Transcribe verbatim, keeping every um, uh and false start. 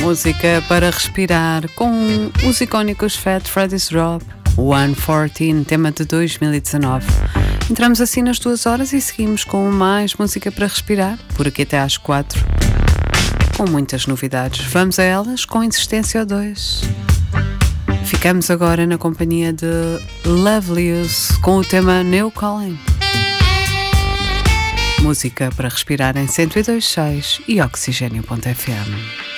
Música para respirar com os icónicos Fat Freddy's Drop, cento e quatorze, tema de dois mil e dezanove. Entramos assim nas duas horas e seguimos com mais música para respirar, por aqui até às quatro, com muitas novidades. Vamos a elas com Insistência dois. Ficamos agora na companhia de Lovelius com o tema New Calling. Música para respirar em cento e dois ponto seis e oxigênio ponto f m.